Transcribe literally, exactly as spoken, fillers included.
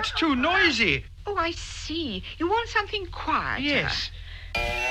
that's too noisy. Oh, I see. You want something quieter. Yes.